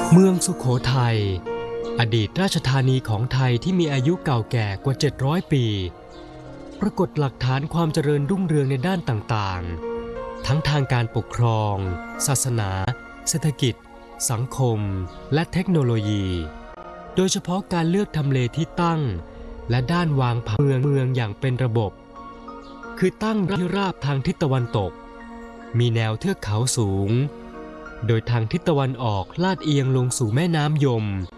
เมืองสุโขทัยอดีตราชธานีของไทยที่มีอายุเก่าแก่กว่า700ปีปรากฏหลักฐานความเจริญรุ่งเรืองในด้านต่างๆทั้งทางการปกครองศาสนาเศรษฐกิจสังคมและเทคโนโลยีโดยเฉพาะการเลือกทำเลที่ตั้งและด้านวางผังเมืองอย่างเป็นระบบคือตั้งที่ราบทางทิศตะวันตกมีแนวเทือกเขาสูงโดยทางทิศตะวันออกลาดเอียงลงสู่แม่น้ำยม